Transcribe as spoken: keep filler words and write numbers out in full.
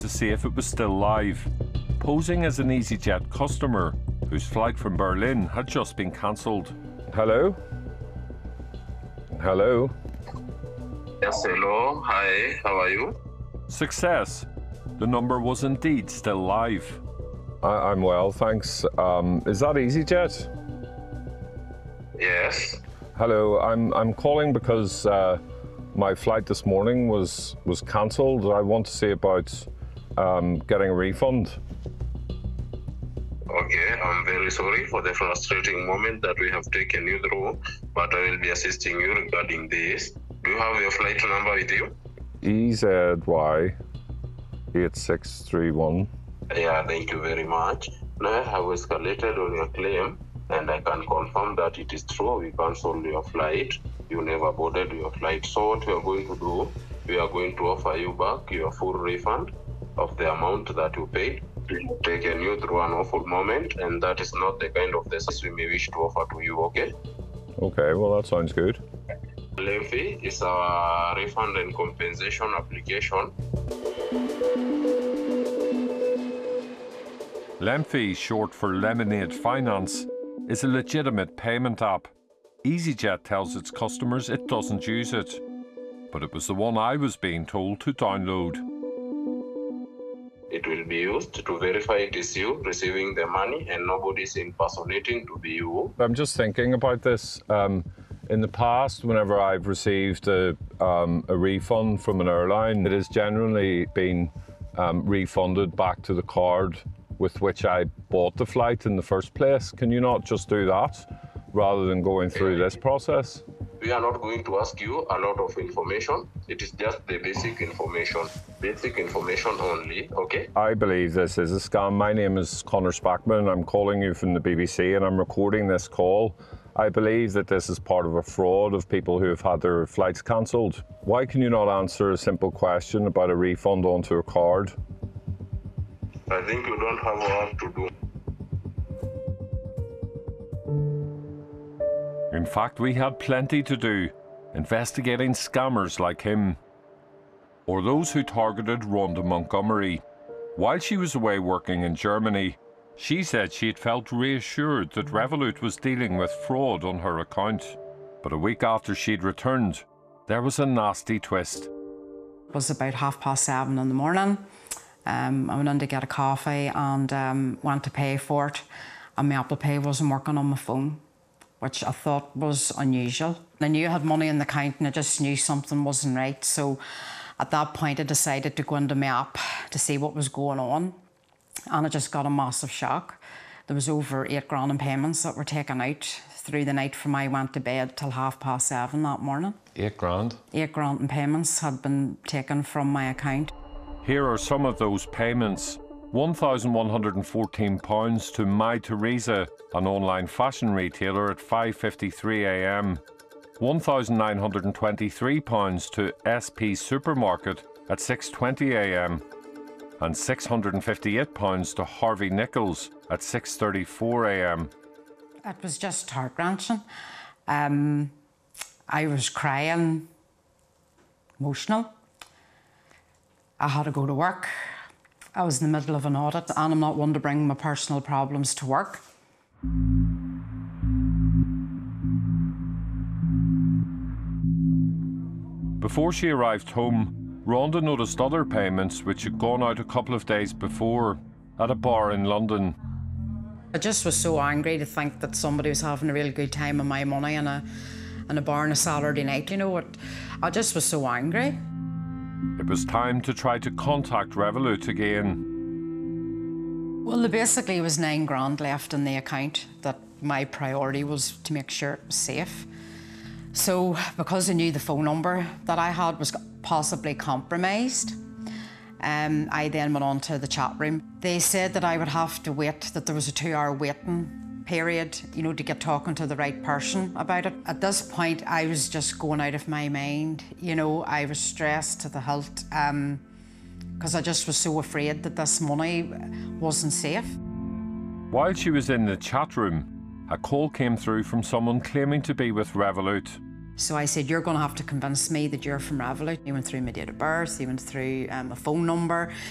to see if it was still live, posing as an EasyJet customer whose flight from Berlin had just been cancelled. Hello? Hello? Yes, hello. Hi, how are you? Success. The number was indeed still live. I I'm well, thanks. Um, is that EasyJet? Yes. Hello, I'm I'm calling because uh, my flight this morning was was cancelled. I want to see about um, getting a refund. Okay, I'm very sorry for the frustrating moment that we have taken you through, but I will be assisting you regarding this. Do you have your flight number with you? E Z Y eight six three one. Yeah, thank you very much. Now I have escalated on your claim, and I can confirm that it is true. We cancelled your flight. You never boarded your flight. So what we are going to do, we are going to offer you back your full refund of the amount that you paid. We have taken you through an awful moment, and that is not the kind of service we may wish to offer to you, okay? Okay, well that sounds good. Lemphi is our refund and compensation application. Lemphi, short for Lemonade Finance, is a legitimate payment app. EasyJet tells its customers it doesn't use it, but it was the one I was being told to download. It will be used to verify it is you receiving the money and nobody is impersonating to be you. I'm just thinking about this. Um, in the past, whenever I've received a, um, a refund from an airline, it has generally been um, refunded back to the card with which I bought the flight in the first place. Can you not just do that rather than going through this process? We are not going to ask you a lot of information. It is just the basic information. Basic information only, okay? I believe this is a scam. My name is Connor Spackman. I'm calling you from the B B C and I'm recording this call. I believe that this is part of a fraud of people who have had their flights cancelled. Why can you not answer a simple question about a refund onto a card? I think you don't have work to do. In fact, we had plenty to do, investigating scammers like him. Or those who targeted Rhonda Montgomery. While she was away working in Germany, she said she had felt reassured that Revolut was dealing with fraud on her account. But a week after she'd returned, there was a nasty twist. It was about half past seven in the morning. Um, I went in to get a coffee and um, went to pay for it, and my Apple Pay wasn't working on my phone, which I thought was unusual. I knew I had money in the account and I just knew something wasn't right. So at that point I decided to go into my app to see what was going on, and I just got a massive shock. There was over eight grand in payments that were taken out through the night from I went to bed till half past seven that morning. Eight grand? Eight grand in payments had been taken from my account. Here are some of those payments. one thousand one hundred and fourteen pounds to My Teresa, an online fashion retailer, at five fifty-three a m one thousand nine hundred and twenty-three pounds to S P Supermarket at six twenty a m and six hundred and fifty-eight pounds to Harvey Nichols at six thirty-four a m It was just heart-wrenching. Um, I was crying, emotional. I had to go to work. I was in the middle of an audit, and I'm not one to bring my personal problems to work. Before she arrived home, Rhonda noticed other payments which had gone out a couple of days before at a bar in London. I just was so angry to think that somebody was having a really good time with my money in a, in a bar on a Saturday night, you know. It, I just was so angry. It was time to try to contact Revolut again. Well, there basically was nine grand left in the account that my priority was to make sure it was safe. So, because I knew the phone number that I had was possibly compromised, um, I then went on to the chat room. They said that I would have to wait, that there was a two-hour waiting period, you know, to get talking to the right person about it. At this point, I was just going out of my mind. You know, I was stressed to the hilt um, because I just was so afraid that this money wasn't safe. While she was in the chat room, a call came through from someone claiming to be with Revolut. So I said, you're going to have to convince me that you're from Revolut. He went through my date of birth, he went through um, a phone number.